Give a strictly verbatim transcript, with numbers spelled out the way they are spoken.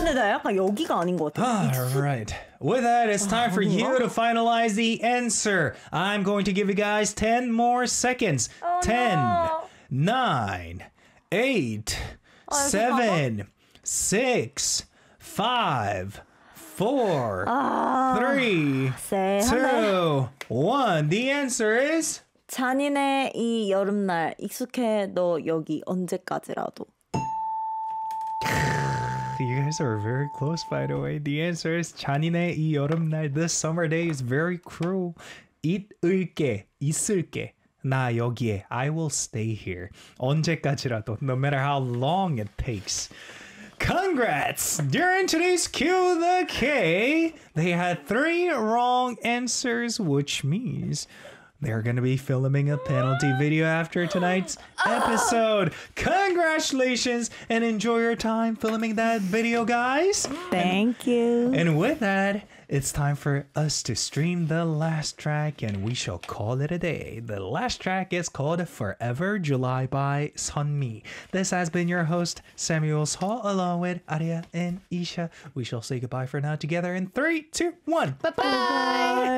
미안하다. 약간 여기가 아닌 것 같아. All right. With that, it's time for you to finalize the answer. I'm going to give you guys ten more seconds. Oh, ten, no. nine, eight, seven, six, five, four, three, 쎄, two, one. The answer is 잔인해 이 여름날 익숙해 너 여기 언제까지라도. You guys are very close, by the way. The answer is 잔인해 이 여름날. This summer day is very cruel. 있을게, 있을게. 나 여기에. I will stay here. 언제까지라도. No matter how long it takes. Congrats! During today's Q the K, they had three wrong answers, which means they're going to be filming a penalty video after tonight's episode. Congratulations and enjoy your time filming that video, guys. Thank you. And with that, it's time for us to stream the last track and we shall call it a day. The last track is called Forever July by Sunmi. This has been your host, Samuel Hall, along with Arya and Isha. We shall say goodbye for now together in three, two, one. Bye-bye.